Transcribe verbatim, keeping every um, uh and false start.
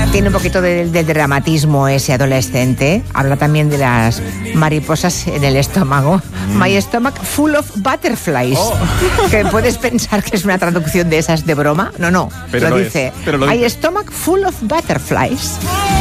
tiene un poquito de, de dramatismo ese adolescente. Habla también de las mariposas en el estómago. Mm. My stomach full of butterflies. Oh. Que puedes pensar que es una traducción de esas de broma. No, no. Pero lo no dice. Es, pero lo My dice. stomach full of butterflies.